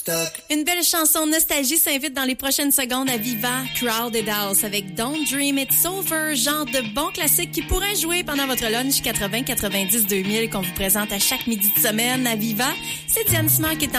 Une belle chanson nostalgie s'invite dans les prochaines secondes à Viva, Crowded House avec Don't Dream It's Over, genre de bon classique qui pourrait jouer pendant votre lunch 80, 90, 2000 qu'on vous présente à chaque midi de semaine à Viva. C'est Diane Simard qui est en